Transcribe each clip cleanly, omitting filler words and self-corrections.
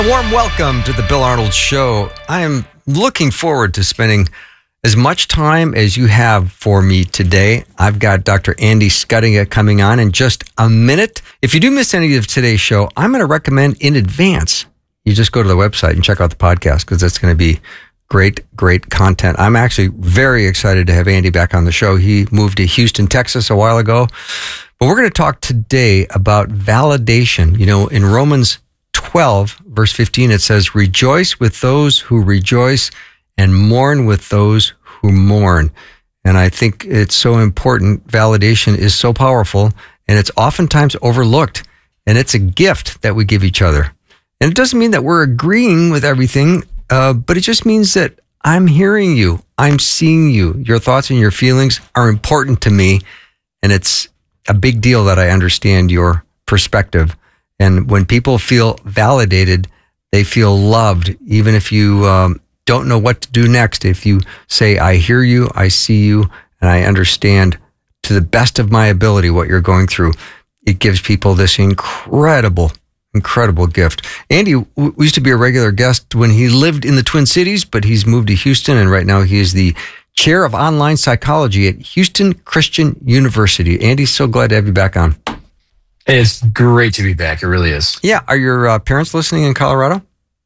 A warm welcome to the Bill Arnold Show. I am looking forward to spending as much time as you have for me today. I've got Dr. Andy Schuttinga coming on in just a minute. If you do miss any of today's show, I'm going to recommend in advance you just go to the website and check out the podcast because it's going to be great content. I'm actually very excited to have Andy back on the show. He moved to Houston, Texas a while ago. But we're going to talk today about validation. You know, in Romans 12, verse 15, it says, "Rejoice with those who rejoice and mourn with those who mourn." And I think it's so important. Validation is so powerful, and it's oftentimes overlooked. And it's a gift that we give each other. And it doesn't mean that we're agreeing with everything, but it just means that I'm hearing you. I'm seeing you. Your thoughts and your feelings are important to me. And it's a big deal that I understand your perspective. And when people feel validated, they feel loved, even if you don't know what to do next. If you say, I hear you, I see you, and I understand to the best of my ability what you're going through, it gives people this incredible gift. Andy used to be a regular guest when he lived in the Twin Cities, but he's moved to Houston, and right now he is the chair of online psychology at Houston Christian University. Andy, so glad to have you back on. It's great to be back. It really is. Yeah. Are your parents listening in Colorado?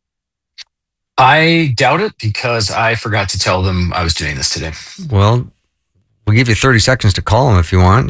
I doubt it because I forgot to tell them I was doing this today. Well, we'll give you 30 seconds to call them if you want.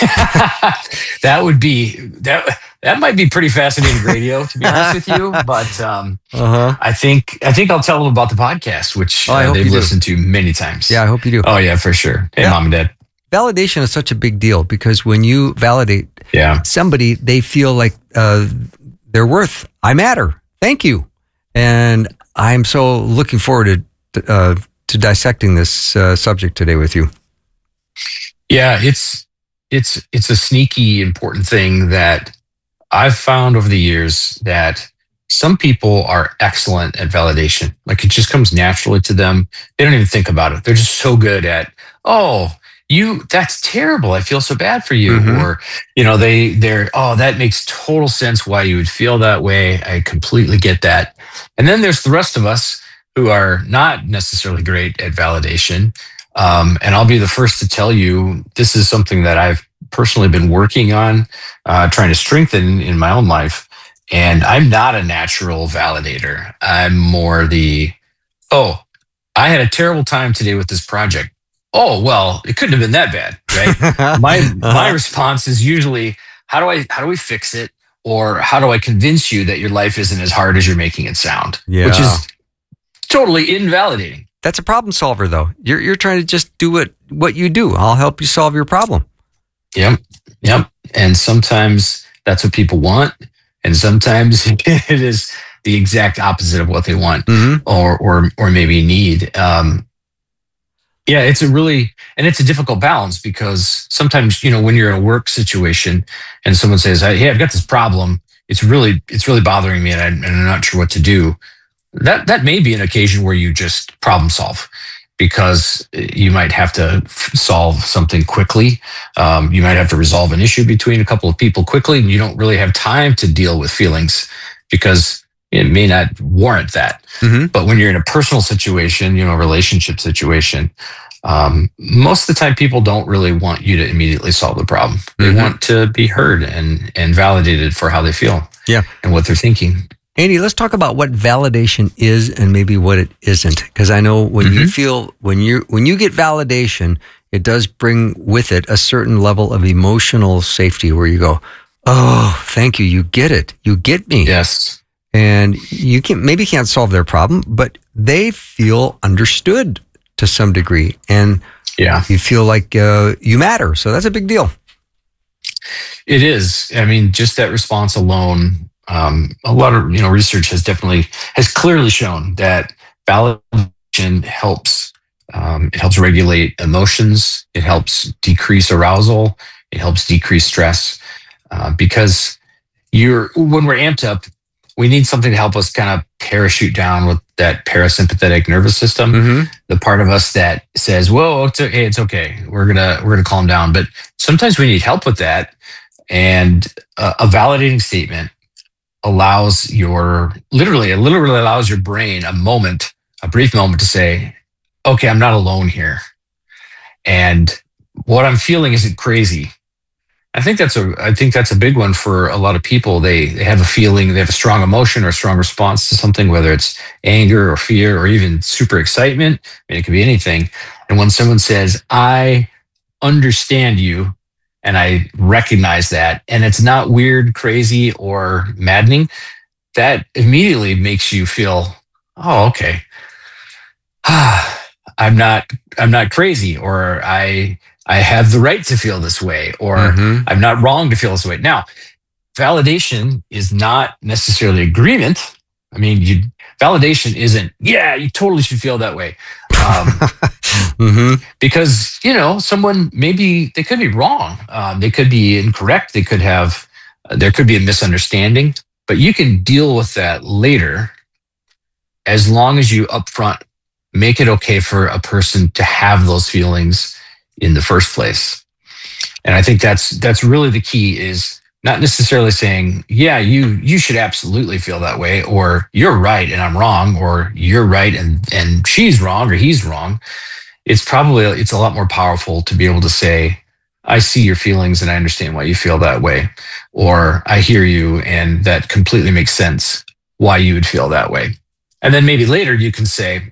That might be pretty fascinating radio, to be honest with you. But I think I'll tell them about the podcast, which they've listened to many times. Yeah, I hope you do. Oh yeah, for sure. Hey, Mom and Dad. Validation is such a big deal because when you validate somebody, they feel like they're worth. I matter. Thank you. And I'm so looking forward to dissecting this subject today with you. Yeah, it's a sneaky important thing that I've found over the years that some people are excellent at validation. Like it just comes naturally to them. They don't even think about it. They're just so good at, that's terrible. I feel so bad for you. Mm-hmm. Or, that makes total sense why you would feel that way. I completely get that. And then there's the rest of us who are not necessarily great at validation. And I'll be the first to tell you, this is something that I've personally been working on, trying to strengthen in my own life. And I'm not a natural validator. I'm more I had a terrible time today with this project. Oh, well, it couldn't have been that bad, right? My response is usually, how do we fix it? Or how do I convince you that your life isn't as hard as you're making it sound? Yeah. Which is totally invalidating. That's a problem solver, though. You're trying to just do what you do. I'll help you solve your problem. Yep. And sometimes that's what people want, and sometimes it is the exact opposite of what they want, mm-hmm. or maybe need. It's a difficult balance because sometimes when you're in a work situation and someone says, "Hey, I've got this problem. It's really bothering me, and I'm not sure what to do." That may be an occasion where you just problem solve because you might have to solve something quickly. You might have to resolve an issue between a couple of people quickly, and you don't really have time to deal with feelings because it may not warrant that. Mm-hmm. But when you're in a personal situation, a relationship situation, most of the time people don't really want you to immediately solve the problem. They mm-hmm. want to be heard and validated for how they feel and what they're thinking. Andy, let's talk about what validation is and maybe what it isn't. Because I know when mm-hmm. you feel, when you get validation, it does bring with it a certain level of emotional safety where you go, oh, thank you. You get it. You get me. Yes. And you can't solve their problem, but they feel understood to some degree. And you feel like you matter. So that's a big deal. It is. I mean, just that response alone, a lot of research has clearly shown that validation helps. It helps regulate emotions. It helps decrease arousal. It helps decrease stress because when we're amped up, we need something to help us kind of parachute down with that parasympathetic nervous system, mm-hmm. the part of us that says, "Whoa, it's okay. We're gonna calm down." But sometimes we need help with that, and a validating statement allows literally allows your brain a brief moment to say, okay, I'm not alone here. And what I'm feeling isn't crazy. I think that's a big one for a lot of people. They have a feeling, they have a strong emotion or a strong response to something, whether it's anger or fear or even super excitement. I mean, it could be anything. And when someone says, I understand you and I recognize that, and it's not weird, crazy, or maddening, that immediately makes you feel, oh, okay. I'm not crazy, or I have the right to feel this way, or I'm not wrong to feel this way. Now, validation is not necessarily agreement. I mean, validation isn't, yeah, you totally should feel that way. Because, someone, maybe they could be wrong. They could be incorrect. There could be a misunderstanding, but you can deal with that later as long as you upfront make it okay for a person to have those feelings in the first place. And I think that's really the key, is not necessarily saying, yeah, you should absolutely feel that way, or you're right and I'm wrong, or you're right and she's wrong or he's wrong. It's a lot more powerful to be able to say, I see your feelings and I understand why you feel that way, or I hear you and that completely makes sense why you would feel that way. And then maybe later you can say,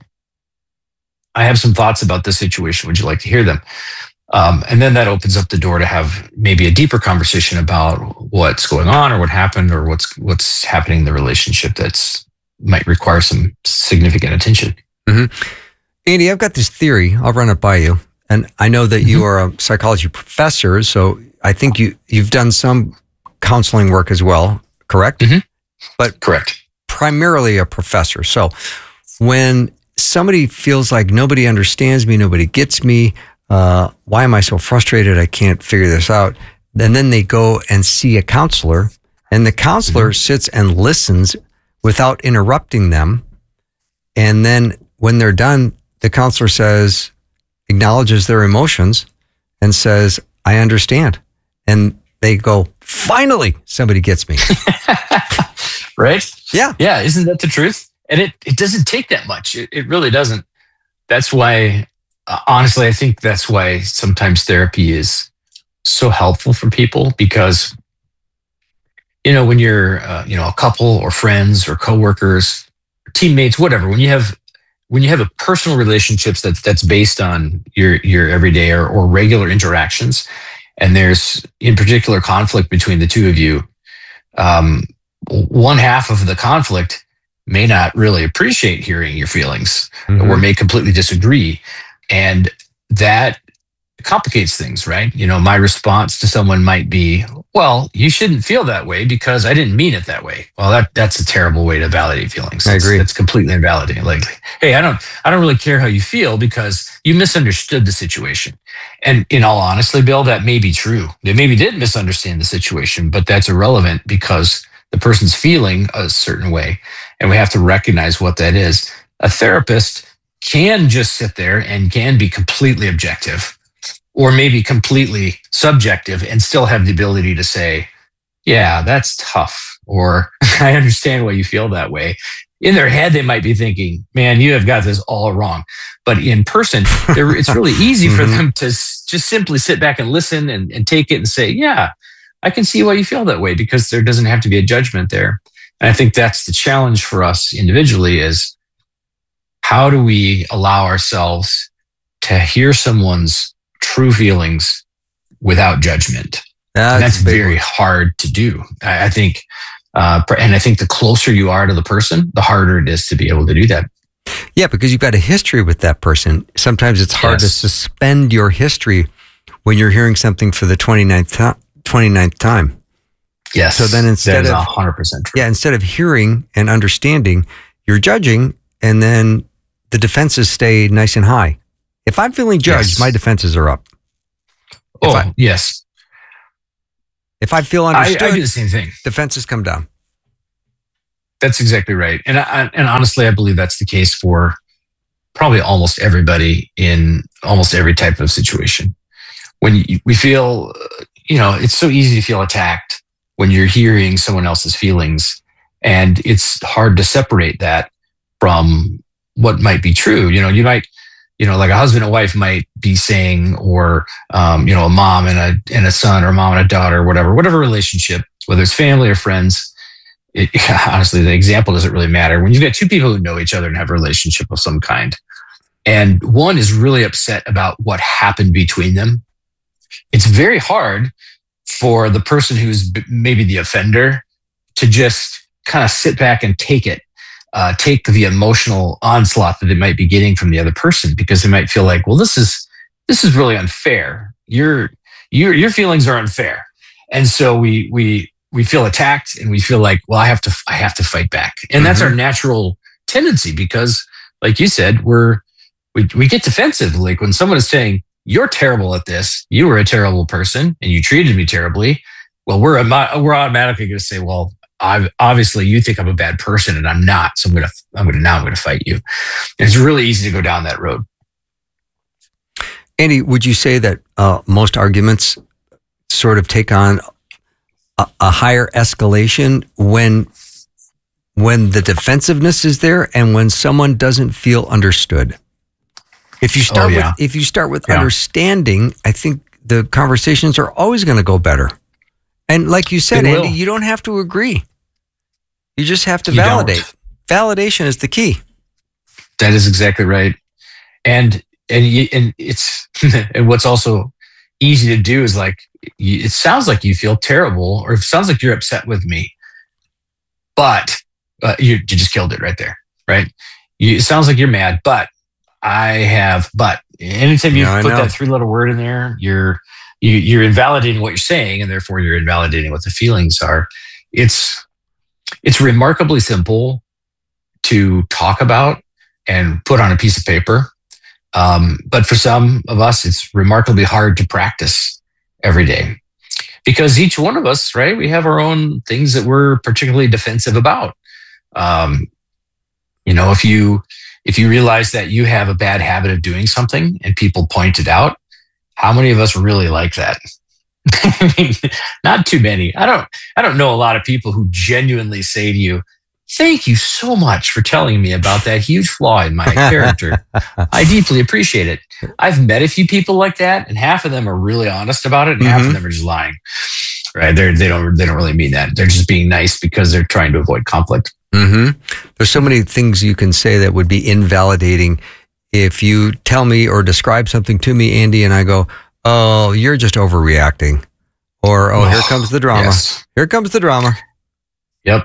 I have some thoughts about this situation. Would you like to hear them? And then that opens up the door to have maybe a deeper conversation about what's going on or what happened or what's happening in the relationship might require some significant attention. Andy, I've got this theory. I'll run it by you. And I know that you are a psychology professor, so I think you've done some counseling work as well, correct? But correct. Primarily a professor. So when somebody feels like nobody understands me, nobody gets me, why am I so frustrated? I can't figure this out. And then they go and see a counselor, and the counselor sits and listens without interrupting them. And then when they're done, the counselor acknowledges their emotions and says, I understand. And they go, finally, somebody gets me. Right? Yeah. Yeah. Isn't that the truth? And it doesn't take that much. It really doesn't. That's why, honestly, I think that's why sometimes therapy is so helpful for people, because, when you're, a couple or friends or coworkers, or teammates, whatever, when you have a personal relationships that's based on your everyday or regular interactions, and there's in particular conflict between the two of you, one half of the conflict may not really appreciate hearing your feelings or may completely disagree. And that complicates things, right? My response to someone might be, well, you shouldn't feel that way because I didn't mean it that way. Well, that's a terrible way to validate feelings. I agree. That's completely invalidating. Like, hey, I don't really care how you feel because you misunderstood the situation. And in all honesty, Bill, that may be true. They maybe did misunderstand the situation, but that's irrelevant because the person's feeling a certain way, and we have to recognize what that is. A therapist can just sit there and can be completely objective, or maybe completely subjective, and still have the ability to say, yeah, that's tough, or I understand why you feel that way. In their head, they might be thinking, man, you have got this all wrong. But in person, it's really easy for them to just simply sit back and listen and take it and say, yeah, I can see why you feel that way, because there doesn't have to be a judgment there. And I think that's the challenge for us individually, is how do we allow ourselves to hear someone's true feelings without judgment? That's very hard to do. I think, and I think the closer you are to the person, the harder it is to be able to do that. Yeah, because you've got a history with that person. Sometimes it's hard to suspend your history when you're hearing something for the 29th time. Yes. So then instead of 100% true. Yeah, instead of hearing and understanding, you're judging, and then the defenses stay nice and high. If I'm feeling judged, my defenses are up. Yes. If I feel understood, I do the same thing. Defenses come down. That's exactly right. And honestly, I believe that's the case for probably almost everybody in almost every type of situation. When we feel, it's so easy to feel attacked when you're hearing someone else's feelings And it's hard to separate that from what might be true. You might, like a husband and wife might be saying, or, a mom and a son, or a mom and a daughter, or whatever relationship, whether it's family or friends. Honestly, the example doesn't really matter. When you've got two people who know each other and have a relationship of some kind, and one is really upset about what happened between them, it's very hard for the person who's maybe the offender to just kind of sit back and take the emotional onslaught that they might be getting from the other person, because they might feel like, well, this is really unfair. Your feelings are unfair. And so we feel attacked, and we feel like, well, I have to fight back. And that's our natural tendency, because like you said, we get defensive. Like when someone is saying, you're terrible at this, you were a terrible person and you treated me terribly. Well, we're automatically going to say, well, obviously you think I'm a bad person and I'm not. So I'm going to fight you. And it's really easy to go down that road. Andy, would you say that most arguments sort of take on a higher escalation when the defensiveness is there and when someone doesn't feel understood? If you start with understanding, I think the conversations are always going to go better. And like you said, Andy, you don't have to agree. You just have to validate. Validation is the key. That is exactly right. And it's and what's also easy to do is like, it sounds like you feel terrible, or it sounds like you're upset with me, but you just killed it right there, right? It sounds like you're mad, but anytime you put that 3-letter word in there, you're invalidating what you're saying, and therefore you're invalidating what the feelings are. It's remarkably simple to talk about and put on a piece of paper. But for some of us, it's remarkably hard to practice every day, because each one of us, right, we have our own things that we're particularly defensive about. If you realize that you have a bad habit of doing something and people point it out, how many of us really like that? I mean, not too many. I don't know a lot of people who genuinely say to you, thank you so much for telling me about that huge flaw in my character. I deeply appreciate it. I've met a few people like that, and half of them are really honest about it, and half of them are just lying. Right? They don't really mean that. They're just being nice because they're trying to avoid conflict. Mm-hmm. There's so many things you can say that would be invalidating. If you tell me or describe something to me, Andy, and I go, oh, you're just overreacting. Or, oh, here comes the drama. Yes. Here comes the drama. Yep.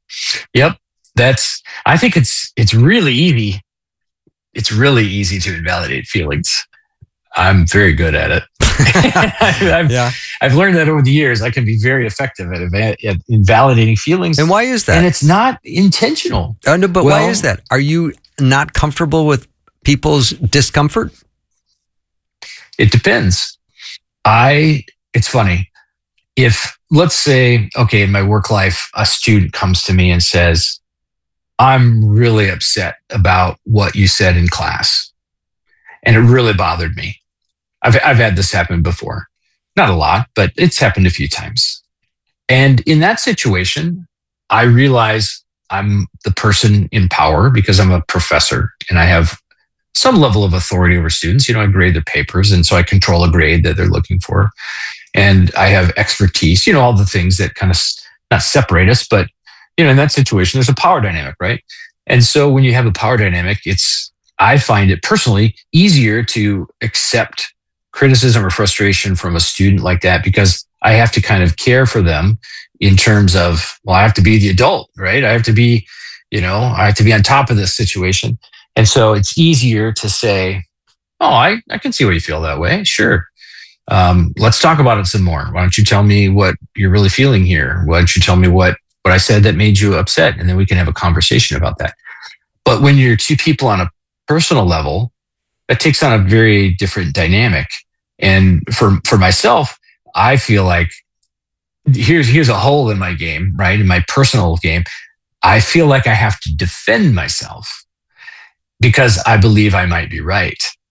I think it's really easy. It's really easy to invalidate feelings. I'm very good at it. I've learned that over the years. I can be very effective at invalidating feelings. And why is that? And it's not intentional. No, but why is that? Are you not comfortable with people's discomfort? It depends. It's funny. If, let's say, okay, in my work life, a student comes to me and says, I'm really upset about what you said in class, and it really bothered me. I've had this happen before. Not a lot, but it's happened a few times. And in that situation, I realize I'm the person in power because I'm a professor and I have some level of authority over students. I grade their papers, and so I control a grade that they're looking for. And I have expertise, all the things that kind of not separate us, but, in that situation, there's a power dynamic, right? And so when you have a power dynamic, I find it personally easier to accept criticism or frustration from a student like that, because I have to kind of care for them in terms of, well, I have to be the adult, right? I have to be, I have to be on top of this situation. And so it's easier to say, oh, I can see why you feel that way. Sure. Let's talk about it some more. Why don't you tell me what you're really feeling here? Why don't you tell me what I said that made you upset? And then we can have a conversation about that. But when you're two people on a personal level, that takes on a very different dynamic. And for myself, I feel like here's a hole in my game, right? In my personal game, I feel like I have to defend myself because I believe I might be right.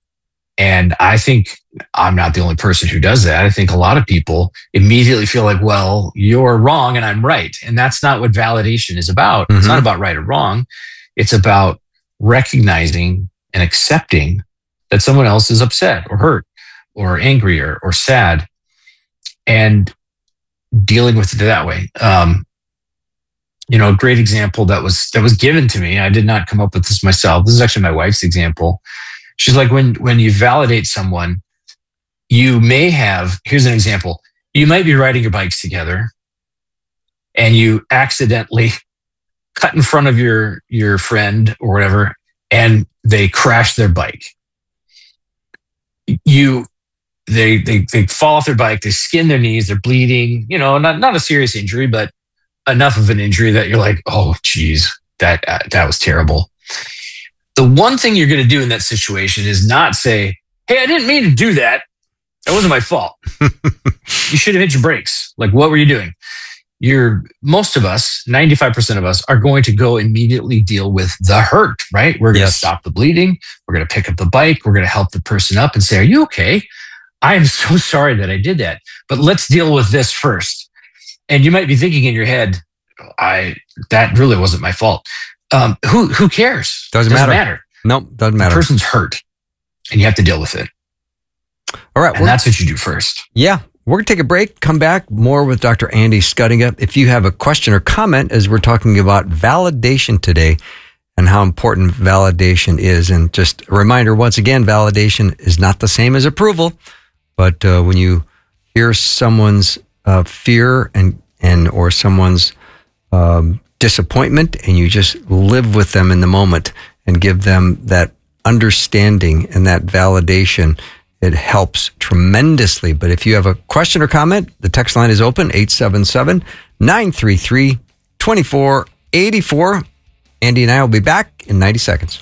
And I think I'm not the only person who does that. I think a lot of people immediately feel like, well, you're wrong and I'm right. And that's not what validation is about. It's not about right or wrong. It's about recognizing and accepting that someone else is upset or hurt or angry or sad, and dealing with it that way. A great example that was given to me. I did not come up with this myself. This is actually my wife's example. She's like, when you validate someone, you may have, here's an example. You might be riding your bikes together and you accidentally cut in front of your friend or whatever, and they crash their bike. They fall off their bike, they skin their knees, they're bleeding, not a serious injury, but enough of an injury that you're like, oh, geez, that was terrible. The one thing you're going to do in that situation is not say, hey, I didn't mean to do that. That wasn't my fault. You should have hit your brakes. Like, what were you doing? Most of us, 95% of us, are going to go immediately deal with the hurt, right? We're going to stop the bleeding. We're going to pick up the bike. We're going to help the person up and say, are you okay? I am so sorry that I did that, but let's deal with this first. And you might be thinking in your head, that really wasn't my fault. Who cares? Doesn't matter. Nope, doesn't matter. The person's hurt and you have to deal with it. All right. And that's what you do first. Yeah. We're going to take a break, come back, more with Dr. Andy Schuttinga. If you have a question or comment, as we're talking about validation today and how important validation is. And just a reminder, once again, validation is not the same as approval. But when you hear someone's fear and or someone's disappointment, and you just live with them in the moment and give them that understanding and that validation, it helps tremendously. But if you have a question or comment, the text line is open, 877-933-2484. Andy and I will be back in 90 seconds.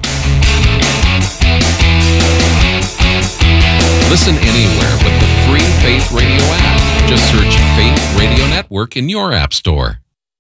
Listen anywhere with the free Faith Radio app. Just search Faith Radio Network in your app store.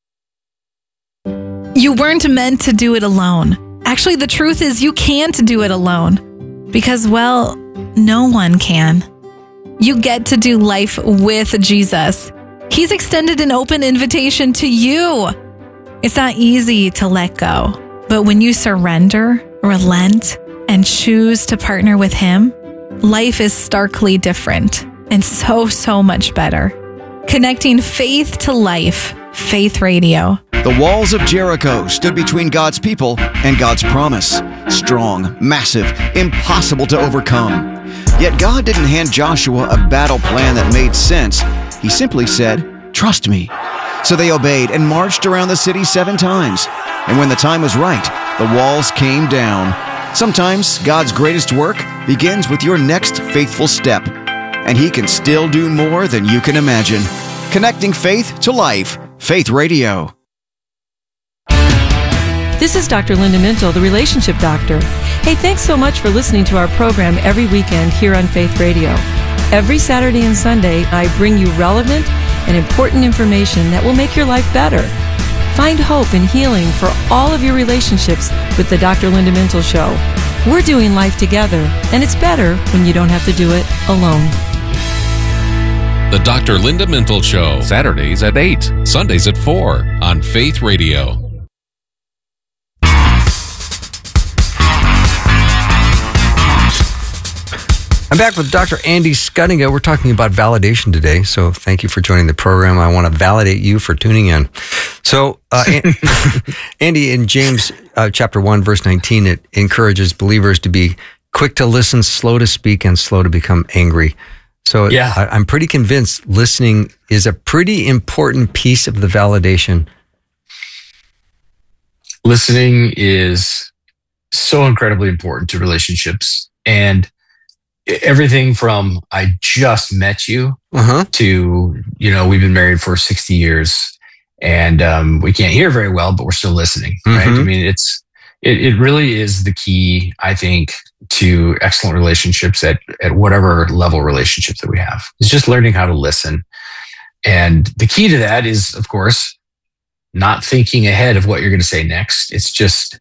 You weren't meant to do it alone. Actually, the truth is you can't do it alone because, well, no one can. You get to do life with Jesus. He's extended an open invitation to you. It's not easy to let go, but when you surrender, relent, and choose to partner with Him, life is starkly different and so much better. Connecting faith to life, Faith Radio. The walls of Jericho stood between God's people and God's promise. Strong, massive, impossible to overcome. Yet God didn't hand Joshua a battle plan that made sense. He simply said, "Trust me." So they obeyed and marched around the city 7 times. And when the time was right, the walls came down. Sometimes God's greatest work begins with your next faithful step. And He can still do more than you can imagine. Connecting faith to life. Faith Radio. This is Dr. Linda Mintle, the Relationship Doctor. Hey, thanks so much for listening to our program every weekend here on Faith Radio. Every Saturday and Sunday, I bring you relevant and important information that will make your life better. Find hope and healing for all of your relationships with the Dr. Linda Mintle Show. We're doing life together, and it's better when you don't have to do it alone. The Dr. Linda Mintle Show, Saturdays at 8, Sundays at 4 on Faith Radio. I'm back with Dr. Andy Schuttinga. We're talking about validation today, so thank you for joining the program. I want to validate you for tuning in. So, Andy, in James chapter 1, verse 19, it encourages believers to be quick to listen, slow to speak, and slow to become angry. So yeah. I'm pretty convinced listening is a pretty important piece of the validation. Listening is so incredibly important to relationships, and everything from I just met you to, we've been married for 60 years and we can't hear very well, but we're still listening, right? I mean, it really is the key, I think, to excellent relationships at whatever level relationship that we have. It's just learning how to listen. And the key to that is, of course, not thinking ahead of what you're going to say next. It's just